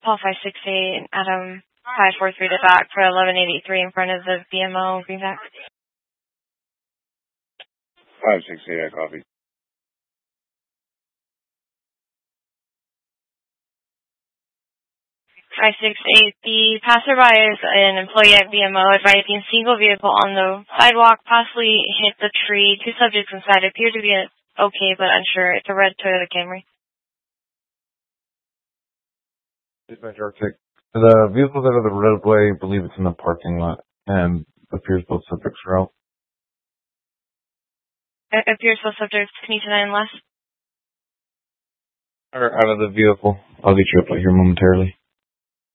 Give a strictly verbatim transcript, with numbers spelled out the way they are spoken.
Paul five six eight, Adam five four three to back for eleven eighty-three in front of the B M O Greenback. five six eight, I copy. five six eight, the passerby is an employee at B M O advising single vehicle on the sidewalk, possibly hit the tree. Two subjects inside appear to be okay, but unsure. It's a red Toyota Camry. Dispatch Arctic. The vehicles out of the roadway, I believe it's in the parking lot, and appears both subjects are out. It appears both subjects. Can you deny and less? Are out of the vehicle. I'll get you up here momentarily.